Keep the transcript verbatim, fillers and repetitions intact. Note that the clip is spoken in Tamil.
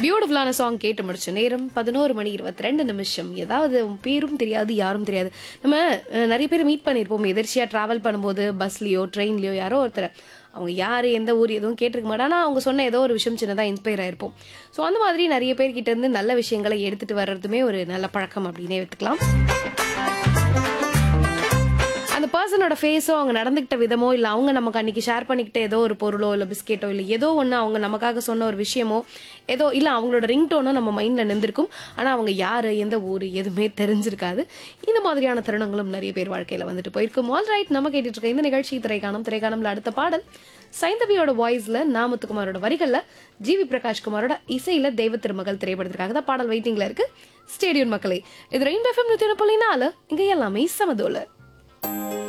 பியூட்டிஃபுல்லான சாங் கேட்டு முடிச்ச நேரம் பதினோரு மணி இருபத்தி ரெண்டு நிமிஷம். ஏதாவது உன் பேரும் தெரியாது, யாரும் தெரியாது. நம்ம அஹ், நிறைய பேர் மீட் பண்ணியிருப்போம் எதிர்ச்சியா டிராவல் பண்ணும்போது, பஸ்லயோ ட்ரெயின்லயோ யாரோ ஒருத்தர். அவங்க யாரு, எந்த ஊர் எதுவும் கேட்டிருக்க மாட்டாங்க. ஆனா அவங்க சொன்ன ஏதோ ஒரு விஷயம் சின்னதாக இன்ஸ்பயர் ஆயிருப்போம். ஸோ அந்த மாதிரி நிறைய பேர்கிட்ட இருந்து நல்ல விஷயங்களை எடுத்துட்டு வர்றதுமே ஒரு நல்ல பழக்கம் அப்படின்னே எடுத்துக்கலாம். அந்த பர்சனோட ஃபேஸோ, அவங்க நடந்துக்கிட்ட விதமோ, இல்லை அவங்க நமக்கு அன்னைக்கு ஷேர் பண்ணிக்கிட்ட ஏதோ ஒரு பொருளோ, இல்லை பிஸ்கெட்டோ, இல்லை ஏதோ ஒன்று அவங்க நமக்காக சொன்ன ஒரு விஷயமோ, ஏதோ இல்லை அவங்களோட ரிங்டோனோ நம்ம மைண்டில் நின்றுருக்கும். ஆனால் அவங்க யார், எந்த ஊர் எதுவுமே தெரிஞ்சிருக்காது. இந்த மாதிரியான தருணங்களும் நிறைய பேர் வாழ்க்கையில் வந்துட்டு போயிருக்கும். ஆல் ரைட், நம்ம கேட்டுட்டு இருக்க இந்த நிகழ்ச்சி திரைக்காணம். திரைக்காணம்ல அடுத்த பாடல் சைந்தவியோட வாய்ஸ்ல, நாமத்துக்குமாரோட வரிகள்ல, ஜிவி பிரகாஷ் குமாரோட இசையில தெய்வ திருமகள் திரைப்படத்திற்காக தான் பாடல் வெயிட்டிங்ல இருக்கு. ஸ்டேடியம் மக்களே, இது ரெயின்போ எஃப்எம் நூத்தி ஒன்று புள்ளி நாலு. இங்க எல்லாமே சமதோல.